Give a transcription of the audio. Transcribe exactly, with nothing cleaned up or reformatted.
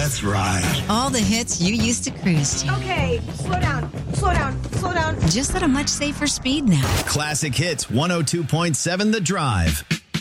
Let's ride. All the hits you used to cruise to. Okay, slow down, slow down, slow down. Just at a much safer speed now. Classic Hits one oh two point seven The Drive.